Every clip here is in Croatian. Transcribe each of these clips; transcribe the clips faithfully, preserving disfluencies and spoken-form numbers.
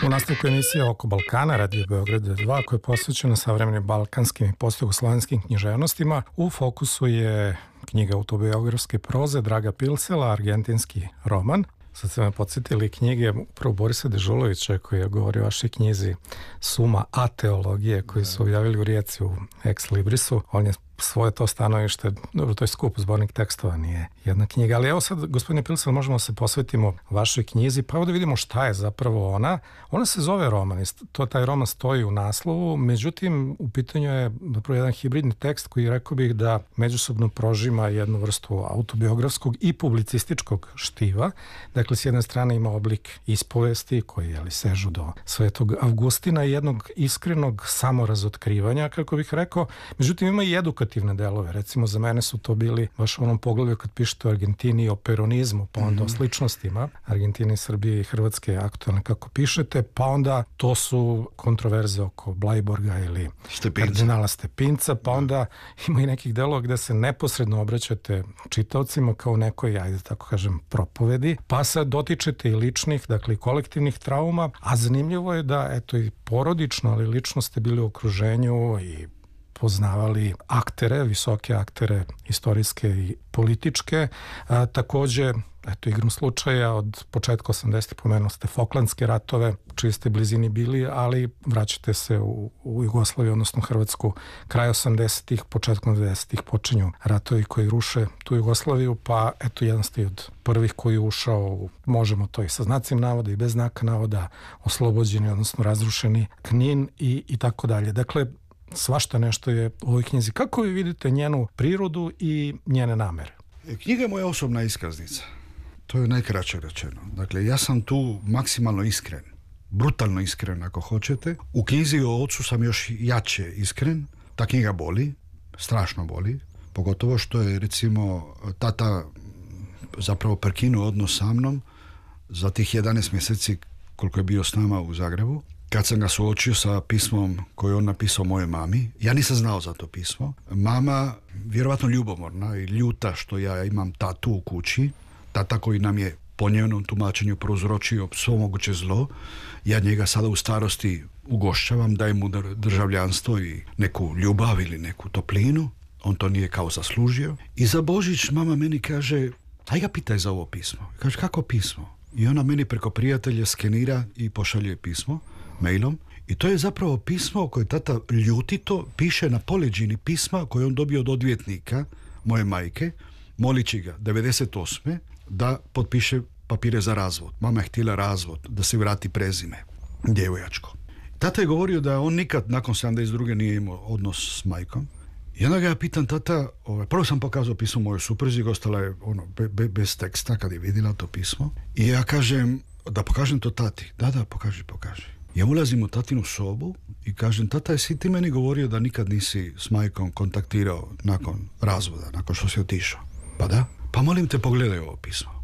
U nastavku emisije Oko Balkana, Radio Beograd dva, koja je posvećena savremenim balkanskim i postjugoslovenskim književnostima, u fokusu je knjiga autobiografske proze Draga Pilsela, argentinski roman. Sad ste me podsjetili knjige upravo Borisa Dežulovića koji je govorio o vašoj knjizi Suma ateologije koju su objavili u Rijeci u Ex Librisu. On je svoje to stanovište, dobro, to je skup, zbornik tekstova, nije jedna knjiga, ali evo sad, gospodine Pilsel, možemo se posvetimo vašoj knjizi, pa evo da vidimo šta je zapravo ona. Ona se zove roman, to taj roman stoji u naslovu, međutim, u pitanju je zapravo jedan hibridni tekst koji, rekao bih, da međusobno prožima jednu vrstu autobiografskog i publicističkog štiva. Dakle, s jedne strane ima oblik ispovesti koji, jeli, sežu do Svetog Avgustina i jednog iskrenog samorazotkrivanja, kako bih rekao. Međutim, ima i edukativne delove. Recimo, za mene su to bili baš u onom poglavlju kad pišete o Argentini i o peronizmu, pa onda mm-hmm. o sličnostima Argentine, Srbije i Hrvatske aktualne, kako pišete, pa onda to su kontroverze oko Blajborga ili Stepinca. Kardinala Stepinca, pa onda ima i nekih delova gde se neposredno obraćate čitaocima kao nekoj, ajde tako kažem, propovedi, pa se dotičete i ličnih, dakle i kolektivnih trauma, a zanimljivo je da, eto, i porodično, ali lično ste bili u okruženju i poznavali aktere, visoke aktere istorijske i političke. A, takođe, eto, igrom slučaja, od početka osamdesetih pomenuo ste Falklandske ratove, čiji ste blizini bili, ali vraćate se u, u Jugoslaviju, odnosno Hrvatsku, kraj osamdesetih, početkom devedesetih počinju ratovi koji ruše tu Jugoslaviju, pa eto, jedan ste od prvih koji je ušao u, možemo to i sa znacim navoda i bez znaka navoda, oslobođeni, odnosno razrušeni Knin i, i tako dalje. Dakle, svašta nešto je u ovoj knjizi. Kako vi vidite njenu prirodu i njene namere? Knjiga je moja osobna iskaznica. To je najkraće rečeno. Dakle, ja sam tu maksimalno iskren. Brutalno iskren, ako hoćete. U knjizi o ocu sam još jače iskren. Ta knjiga boli. Strašno boli. Pogotovo što je, recimo, tata zapravo prekinuo odnos sa mnom za tih jedanaest mjeseci koliko je bio s nama u Zagrebu. Kad sam ga suočio sa pismom koje on napisao mojoj mami, ja nisam znao za to pismo. Mama, vjerovatno ljubomorna i ljuta što ja imam tatu u kući, tata koji nam je po njenom tumačenju prouzročio svo moguće zlo, ja njega sada u starosti ugošćavam, dajem mu državljanstvo i neku ljubav ili neku toplinu, on to nije kao zaslužio. I za Božić mama meni kaže, aj ga pitaj za ovo pismo. Kaže, kako pismo? I ona meni preko prijatelja skenira i pošalje pismo mailom. I to je zapravo pismo koje tata ljutito piše na poleđini pisma koje on dobio od odvjetnika moje majke, molići ga devedeset osme da potpiše papire za razvod. Mama je htjela razvod, da se vrati prezime djevojačko. Tata je govorio da on nikad nakon sedamdeset druge nije imao odnos s majkom. I onda ga ja pitam, tata, ovaj, prvo sam pokazao pismo mojoj supruzi, ostala je ono, be, be, bez teksta kad je vidjela to pismo. I ja kažem, da pokažem to tati. Da, da, pokaži, pokaži. Ja ulazim u tatinu sobu i kažem, tata, jesi ti meni govorio da nikad nisi s majkom kontaktirao nakon razvoda, nakon što si otišao? Pa da. Pa molim te, pogledaj ovo pismo.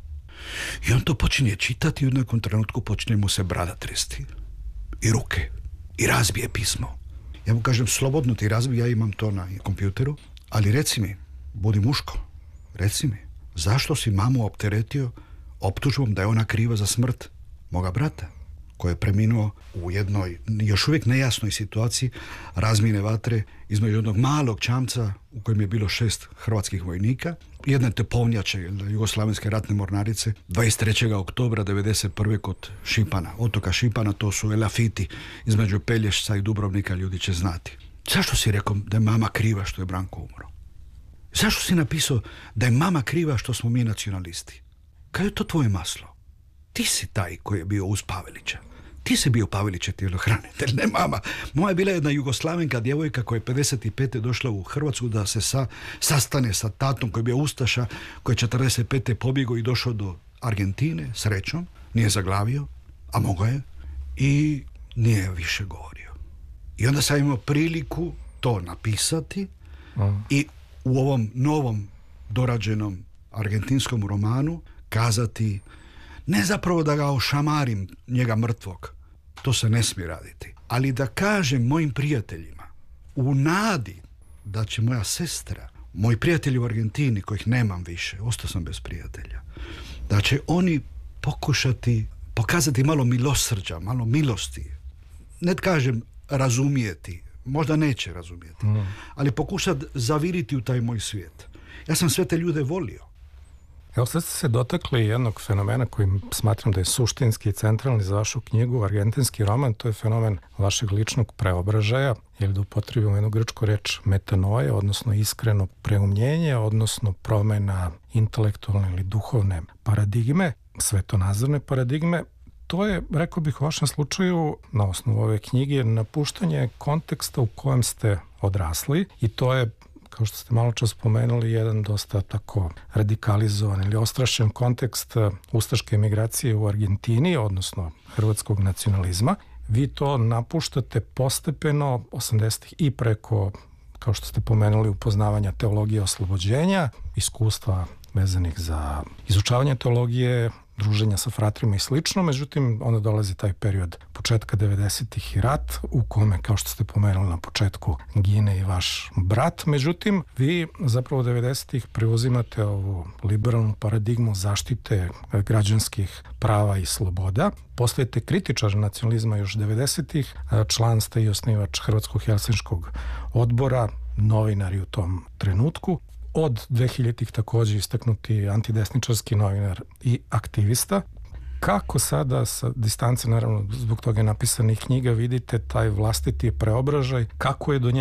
I on to počinje čitati i u nekom trenutku počne mu se brada tresti. I ruke. I razbije pismo. Ja mu kažem, slobodno ti razbij, ja imam to na kompjuteru, ali reci mi, budi muško, reci mi, zašto si mamu opteretio optužbom da je ona kriva za smrt moga brata, koji je preminuo u jednoj još uvijek nejasnoj situaciji razmjene vatre između jednog malog čamca u kojem je bilo šest hrvatskih vojnika, jedne tepovnjače Jugoslavenske ratne mornarice dvadeset trećeg oktobra devedeset prve kod Šipana, otoka Šipana, to su Elafiti između Pelješca i Dubrovnika, ljudi će znati. Zašto si rekao da je mama kriva što je Branko umro? Zašto si napisao da je mama kriva što smo mi nacionalisti? Kad je to tvoje maslo? Ti si taj koji je bio uz Pavelića. Ti si bio Pavelićev tjelohranitelj, ne mama. Moja je bila jedna Jugoslavenka, djevojka koja je pedeset pete došla u Hrvatsku da se sa, sastane sa tatom koji je bio ustaša, koji je četrdeset pete pobjegao i došao do Argentine, srećom, nije zaglavio, a mogao je, i nije više govorio. I onda sam imao priliku to napisati mm. i u ovom novom dorađenom argentinskom romanu kazati, ne zapravo da ga ošamarim njega mrtvog, to se ne smije raditi, ali da kažem mojim prijateljima u nadi da će moja sestra, moji prijatelji u Argentini kojih nemam više, ostao sam bez prijatelja, da će oni pokušati pokazati malo milosrđa, malo milosti. Ne kažem razumijeti, možda neće razumijeti, mm. ali pokušati zaviriti u taj moj svijet. Ja sam sve te ljude volio. Evo sad ste se dotakli jednog fenomena koji smatram da je suštinski i centralni za vašu knjigu, argentinski roman, to je fenomen vašeg ličnog preobražaja, ili da upotrebimo jednu grčku reč metanoje, odnosno iskreno preumljenje, odnosno promena intelektualne ili duhovne paradigme, svetonazorne paradigme. To je, rekao bih u vašem slučaju, na osnovu ove knjige, napuštanje konteksta u kojem ste odrasli i to je, kao što ste malo čas spomenuli, jedan dosta tako radikalizovan ili ostrašen kontekst ustaške emigracije u Argentini, odnosno hrvatskog nacionalizma. Vi to napuštate postepeno osamdesetih i preko, kao što ste pomenuli, upoznavanja teologije oslobođenja, iskustva vezanih za izučavanje teologije, druženja sa fratrima i slično, međutim onda dolazi taj period početka devedesetih i rat u kome, kao što ste pomenuli na početku, gine i vaš brat, međutim vi zapravo devedesetih preuzimate ovu liberalnu paradigmu zaštite građanskih prava i sloboda, postajete kritičar nacionalizma još devedesetih, član ste i osnivač Hrvatskog helsinškog odbora, novinari u tom trenutku. Od dvehiljaditih također istaknuti antidesničarski novinar i aktivista. Kako sada sa distance, naravno zbog toga je napisanih knjiga, vidite taj vlastiti preobražaj, kako je do njega